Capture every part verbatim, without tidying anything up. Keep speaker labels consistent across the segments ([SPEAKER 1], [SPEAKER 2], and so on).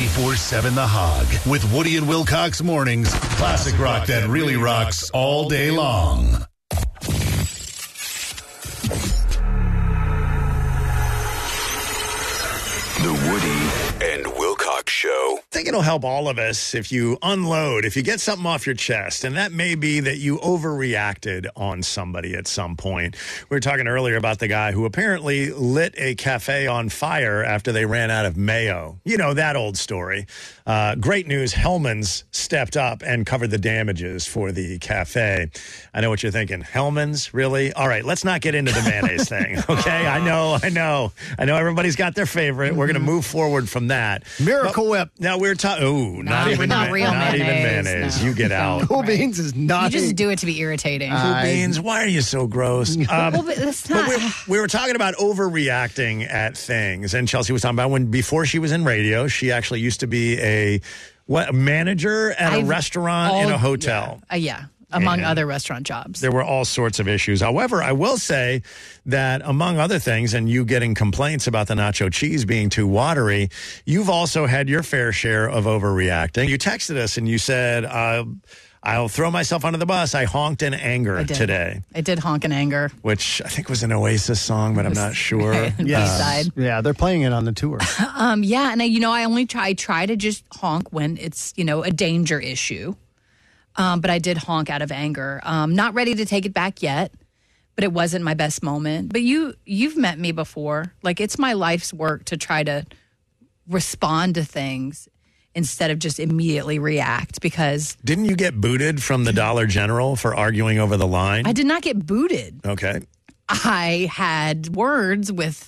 [SPEAKER 1] ninety-four seven The Hog with Woody and Wilcox mornings. Classic rock that really rocks all day long.
[SPEAKER 2] The Woody and Wilcox Show.
[SPEAKER 3] I think it'll help all of us if you unload, if you get something off your chest, and that may be that you overreacted on somebody at some point. We were talking earlier about the guy who apparently lit a cafe on fire after they ran out of mayo. You know, that old story. Uh, great news, Hellman's stepped up and covered the damages for the cafe. I know what you're thinking. Hellman's, really? All right, let's not get into the mayonnaise thing, okay? I know, I know. I know everybody's got their favorite. We're going to move forward from that.
[SPEAKER 4] Miracle
[SPEAKER 3] but,
[SPEAKER 4] Whip.
[SPEAKER 3] Now we're talking, oh, not,
[SPEAKER 5] No,
[SPEAKER 3] even
[SPEAKER 5] not
[SPEAKER 3] ma-
[SPEAKER 5] real
[SPEAKER 3] not even
[SPEAKER 5] mayonnaise,
[SPEAKER 3] mayonnaise.
[SPEAKER 5] no.
[SPEAKER 3] You get out.
[SPEAKER 4] Cool
[SPEAKER 5] Right.
[SPEAKER 4] Beans is not.
[SPEAKER 5] You just do it to be irritating.
[SPEAKER 3] Cool
[SPEAKER 4] I-
[SPEAKER 3] Beans, why are you so gross? Um,
[SPEAKER 5] well, but that's
[SPEAKER 3] but
[SPEAKER 5] not.
[SPEAKER 3] we, we were talking about overreacting at things, and Chelsea was talking about when before she was in radio, she actually used to be a what a manager at
[SPEAKER 5] I've
[SPEAKER 3] a restaurant
[SPEAKER 5] all-
[SPEAKER 3] in a hotel.
[SPEAKER 5] Yeah, uh, yeah among
[SPEAKER 3] And
[SPEAKER 5] other restaurant jobs.
[SPEAKER 3] There were all sorts of issues. However, I will say that among other things, and you getting complaints about the nacho cheese being too watery, you've also had your fair share of overreacting. You texted us and you said, uh, I'll throw myself under the bus. I honked in anger
[SPEAKER 5] I did.
[SPEAKER 3] today,
[SPEAKER 5] I did honk in anger.
[SPEAKER 3] which I think was an Oasis song, but I'm not sure.
[SPEAKER 5] Yes. Side.
[SPEAKER 4] Yeah, they're playing it on the tour.
[SPEAKER 5] Um, yeah, and I, you know, I only try I try to just honk when it's, you know, a danger issue. Um, but I did honk out of anger. Um, not ready to take it back yet, but it wasn't my best moment. But you you've met me before. Like, it's my life's work to try to respond to things instead of just immediately react, because
[SPEAKER 3] Didn't you get booted from the Dollar General for arguing over the line?
[SPEAKER 5] I did not get booted.
[SPEAKER 3] Okay.
[SPEAKER 5] I had words with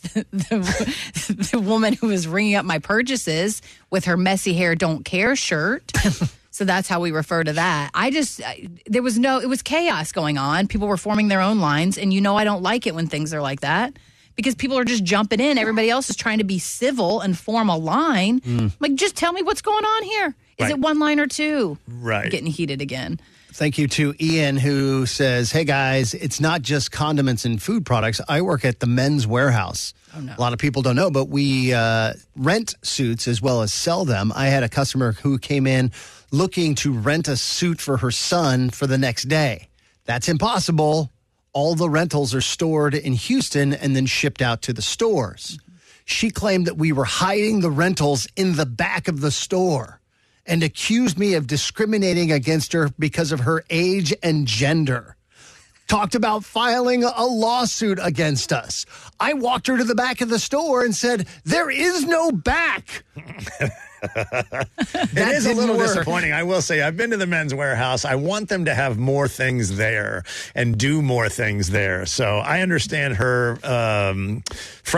[SPEAKER 5] the, the woman who was ringing up my purchases with her messy hair don't care shirt. So that's how we refer to that. I just, I, there was no, it was chaos going on. People were forming their own lines. And you know, I don't like it when things are like that because people are just jumping in. Everybody else is trying to be civil and form a line.
[SPEAKER 3] Mm.
[SPEAKER 5] Like, just tell me what's going on here. Is
[SPEAKER 3] Right.
[SPEAKER 5] it one line or two?
[SPEAKER 3] Right.
[SPEAKER 5] Getting heated again.
[SPEAKER 4] Thank you to Ian, who says, hey, guys, it's not just condiments and food products. I work at the Men's Warehouse.
[SPEAKER 5] Oh, no.
[SPEAKER 4] A lot of people don't know, but we uh, rent suits as well as sell them. I had a customer who came in looking to rent a suit for her son for the next day. That's impossible. All the rentals are stored in Houston and then shipped out to the stores. She claimed that we were hiding the rentals in the back of the store and accused me of discriminating against her because of her age and gender. Talked about filing a lawsuit against us. I walked her to the back of the store and said, there is no back.
[SPEAKER 3] It is a little
[SPEAKER 4] work.
[SPEAKER 3] disappointing. I will say, I've been to the Men's Warehouse. I want them to have more things there and do more things there. So I understand her um,